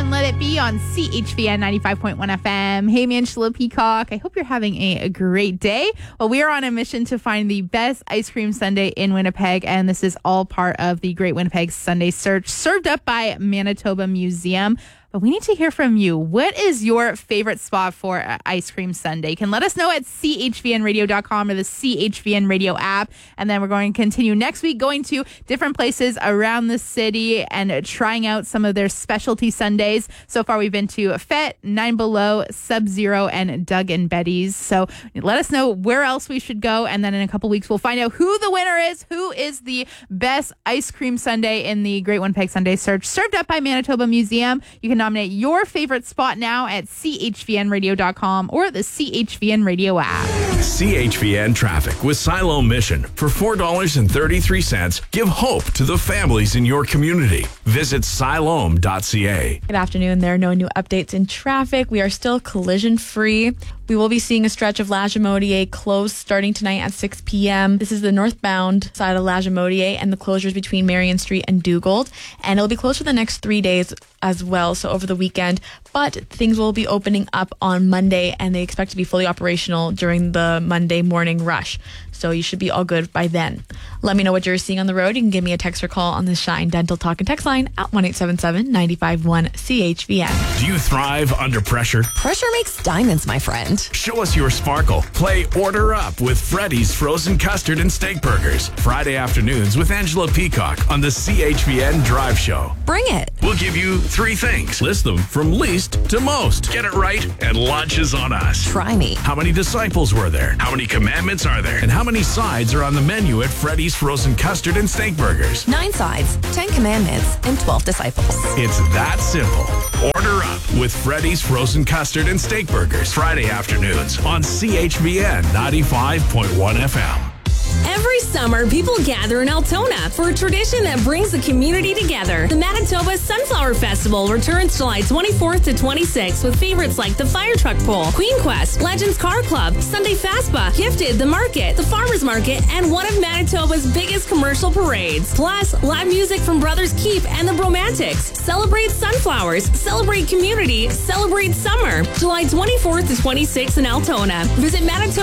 and Let It Be on CHVN 95.1 FM. Hey, I'm Angela Peacock. I hope you're having a great day. Well, we are on a mission to find the best ice cream sundae in Winnipeg, and this is all part of the Great Winnipeg Sundae Search, served up by Manitoba Museum. But we need to hear from you. What is your favorite spot for ice cream sundae? You can let us know at chvnradio.com or the CHVN Radio app. And then we're going to continue next week going to different places around the city and trying out some of their specialty sundaes. So far, we've been to Fete, Nine Below, Sub-Zero, and Doug and Betty's. So let us know where else we should go. And then in a couple weeks, we'll find out who the winner is, who is the best ice cream sundae in the Great Winnipeg Sundae Search, served up by Manitoba Museum. You can nominate your favorite spot now at chvnradio.com or the CHVN Radio app. CHVN Traffic with Siloam Mission. For $4.33, give hope to the families in your community. Visit siloam.ca. Good afternoon. There are no new updates in traffic. We are still collision free. We will be seeing a stretch of Lagimodiere closed starting tonight at 6 p.m. This is the northbound side of Lagimodiere and the closures between Marion Street and Dugald. And it'll be closed for the next 3 days as well, so over the weekend. But things will be opening up on Monday, and they expect to be fully operational during the Monday morning rush. So you should be all good by then. Let me know what you're seeing on the road. You can give me a text or call on the Shine Dental Talk and Text line at 1-877-951-CHVN. Do you thrive under pressure? Pressure makes diamonds, my friend. Show us your sparkle. Play Order Up with Freddy's Frozen Custard and Steak Burgers. Friday afternoons with Angela Peacock on the CHVN Drive Show. Bring it. We'll give you 3 things. List them from least to most. Get it right and lunch is on us. Try me. How many disciples were there? How many commandments are there? And how many sides are on the menu at Freddy's Frozen Custard and Steak Burgers? 9 sides, 10 commandments, and 12 disciples. It's that simple. Order up with Freddy's Frozen Custard and Steak Burgers. Friday afternoons on CHVN 95.1 FM. Every summer, people gather in Altona for a tradition that brings the community together. The Manitoba Sunflower Festival returns July 24th to 26th with favorites like the Fire Truck Pull, Queen Quest, Legends Car Club, Sunday Fastba, Gifted, The Market, the Farmers Market, and one of Manitoba's biggest commercial parades. Plus, live music from Brothers Keep and the Bromantics. Celebrate sunflowers, celebrate community, celebrate summer. July 24th to 26th in Altona. Visit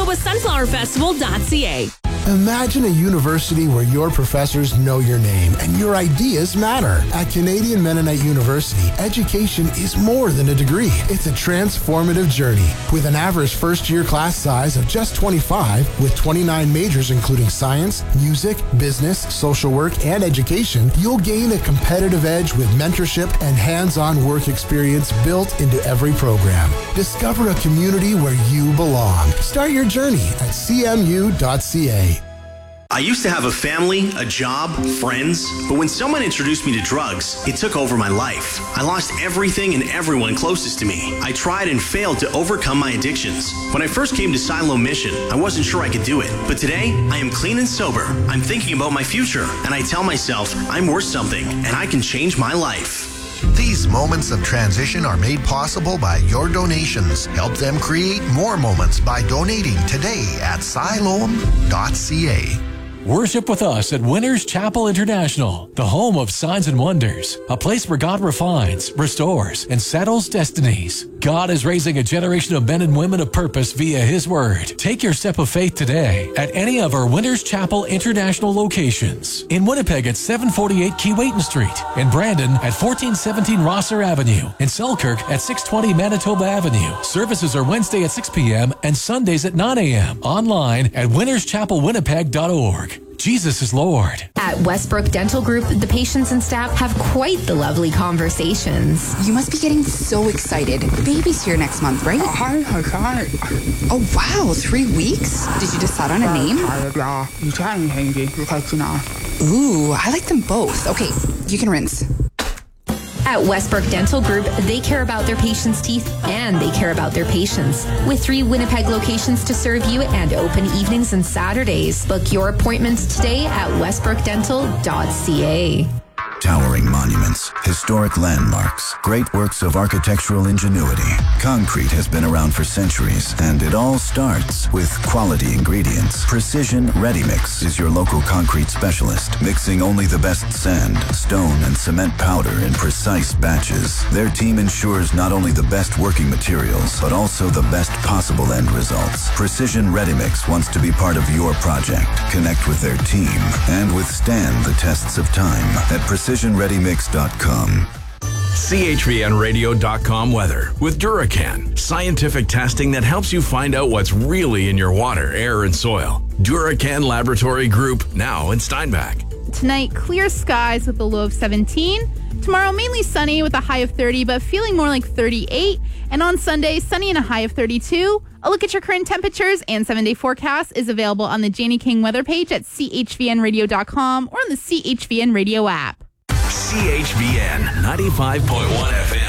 manitobasunflowerfestival.ca. Imagine a university where your professors know your name and your ideas matter. At Canadian Mennonite University, education is more than a degree. It's a transformative journey. With an average first-year class size of just 25, with 29 majors including science, music, business, social work, and education, you'll gain a competitive edge with mentorship and hands-on work experience built into every program. Discover a community where you belong. Start your journey at cmu.ca. I used to have a family, a job, friends, but when someone introduced me to drugs, it took over my life. I lost everything and everyone closest to me. I tried and failed to overcome my addictions. When I first came to Siloam Mission, I wasn't sure I could do it. But today, I am clean and sober. I'm thinking about my future, and I tell myself I'm worth something, and I can change my life. These moments of transition are made possible by your donations. Help them create more moments by donating today at siloam.ca. Worship with us at Winners Chapel International, the home of signs and wonders, a place where God refines, restores, and settles destinies. God is raising a generation of men and women of purpose via His Word. Take your step of faith today at any of our Winners Chapel International locations. In Winnipeg at 748 Keewatin Street, in Brandon at 1417 Rosser Avenue, in Selkirk at 620 Manitoba Avenue. Services are Wednesday at 6 p.m. and Sundays at 9 a.m. Online at winnerschapelwinnipeg.org. Jesus is Lord. At Westbrook Dental Group, the patients and staff have quite the lovely conversations. You must be getting so excited. Baby's here next month, right? Oh, wow, 3 weeks? Did you decide on a name? Ooh, I like them both. Okay, you can rinse. At Westbrook Dental Group, they care about their patients' teeth and they care about their patients. With 3 Winnipeg locations to serve you and open evenings and Saturdays. Book your appointments today at westbrookdental.ca. Towering monuments, historic landmarks, great works of architectural ingenuity. Concrete has been around for centuries, and it all starts with quality ingredients. Precision Ready Mix is your local concrete specialist, mixing only the best sand, stone, and cement powder in precise batches. Their team ensures not only the best working materials, but also the best possible end results. Precision Ready Mix wants to be part of your project. Connect with their team and withstand the tests of time at precisionreadymix.com. CHVNradio.com weather with Duracan. Scientific testing that helps you find out what's really in your water, air, and soil. Duracan Laboratory Group, now in Steinbach. Tonight, clear skies with a low of 17. Tomorrow, mainly sunny with a high of 30, but feeling more like 38. And on Sunday, sunny and a high of 32. A look at your current temperatures and 7-day forecast is available on the Janie King weather page at chvnradio.com or on the CHVN Radio app. CHVN 95.1 FM.